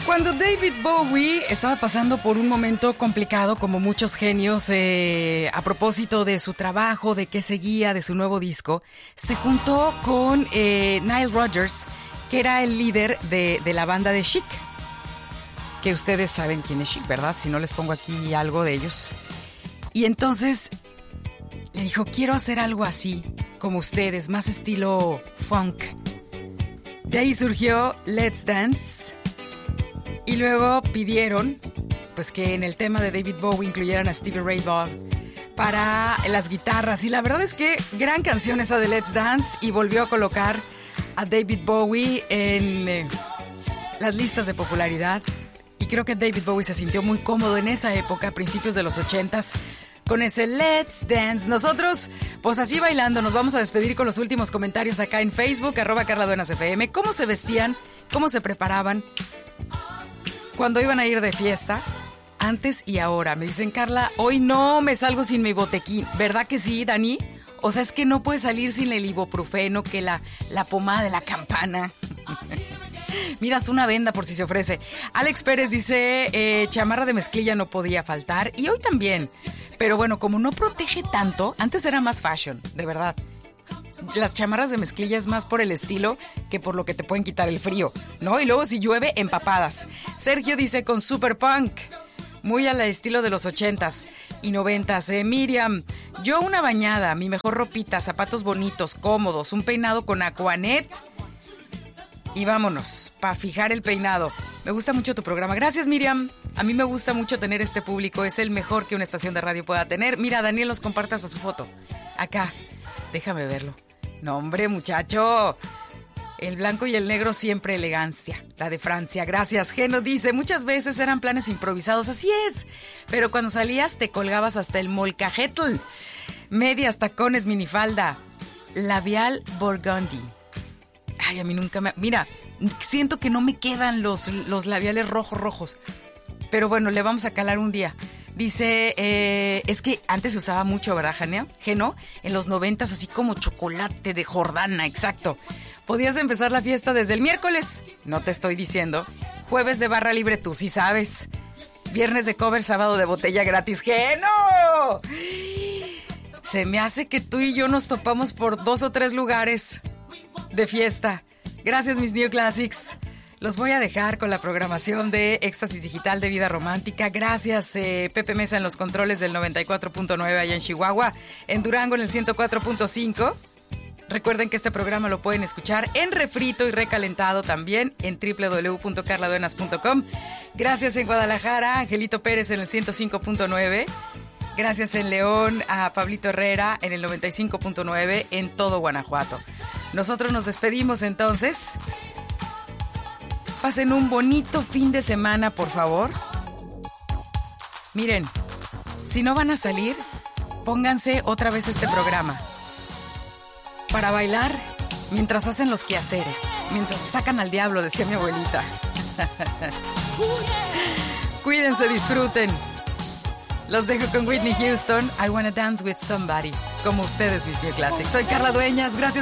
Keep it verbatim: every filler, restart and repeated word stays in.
Cuando David Bowie estaba pasando por un momento complicado, como muchos genios, eh, a propósito de su trabajo, de qué seguía, de su nuevo disco, se juntó con eh, Nile Rodgers, que era el líder de, de la banda de Chic. Que ustedes saben quién es Chic, ¿verdad? Si no les pongo aquí algo de ellos. Y entonces le dijo, quiero hacer algo así, como ustedes, más estilo funk. De ahí surgió Let's Dance. Y luego pidieron pues que en el tema de David Bowie incluyeran a Stevie Ray Vaughan para las guitarras. Y la verdad es que gran canción esa de Let's Dance, y volvió a colocar a David Bowie en eh, las listas de popularidad. Y creo que David Bowie se sintió muy cómodo en esa época, a principios de los ochentas, con ese Let's Dance. Nosotros, pues así bailando, nos vamos a despedir con los últimos comentarios acá en Facebook, arroba Carla Duenas F M. ¿Cómo se vestían? ¿Cómo se preparaban cuando iban a ir de fiesta? Antes y ahora. Me dicen, Carla, hoy no me salgo sin mi botequín. ¿Verdad que sí, Dani? O sea, es que no puedes salir sin el ibuprofeno, que la, la pomada de la campana. Miras una venda por si se ofrece. Alex Pérez dice, eh, chamarra de mezclilla no podía faltar. Y hoy también. Pero bueno, como no protege tanto, antes era más fashion, de verdad. Las chamarras de mezclilla es más por el estilo que por lo que te pueden quitar el frío, ¿no? Y luego si llueve, empapadas. Sergio dice, con super punk, muy al estilo de los ochentas y noventas. Eh, Miriam, yo una bañada, mi mejor ropita, zapatos bonitos, cómodos, un peinado con Aquanet. Y vámonos, para fijar el peinado. Me gusta mucho tu programa. Gracias, Miriam. A mí me gusta mucho tener este público. Es el mejor que una estación de radio pueda tener. Mira, Daniel, los compartas a su foto. Acá. Déjame verlo. No, hombre, muchacho. El blanco y el negro siempre elegancia. La de Francia. Gracias. Geno dice, muchas veces eran planes improvisados. Así es. Pero cuando salías te colgabas hasta el molcajetl. Medias, tacones, minifalda. Labial burgundy. Ay, a mí nunca me... Mira, siento que no me quedan los, los labiales rojos, rojos. Pero bueno, le vamos a calar un día. Dice, eh, es que antes se usaba mucho, ¿verdad, Geno? Geno, en los noventas, así como chocolate de Jordana, exacto. Podías empezar la fiesta desde el miércoles. No te estoy diciendo. Jueves de barra libre, tú sí sabes. Viernes de cover, sábado de botella gratis. ¡Geno! Se me hace que tú y yo nos topamos por dos o tres lugares de fiesta. Gracias, mis New Classics. Los voy a dejar con la programación de Éxtasis Digital de Vida Romántica. Gracias, eh, Pepe Mesa en los controles del noventa y cuatro punto nueve allá en Chihuahua. En Durango en el ciento cuatro punto cinco. Recuerden que este programa lo pueden escuchar en refrito y recalentado también en doble u doble u doble u punto carla duenas punto com. Gracias en Guadalajara, Angelito Pérez en el ciento cinco punto nueve. Gracias en León a Pablito Herrera en el noventa y cinco punto nueve en todo Guanajuato. Nosotros nos despedimos entonces. Pasen un bonito fin de semana, por favor. Miren, si no van a salir, pónganse otra vez este programa para bailar mientras hacen los quehaceres, mientras sacan al diablo, decía mi abuelita. Cuídense, disfruten. Los dejo con Whitney Houston, I Wanna Dance With Somebody, como ustedes, mis New Classics. Soy Carla Dueñas, gracias.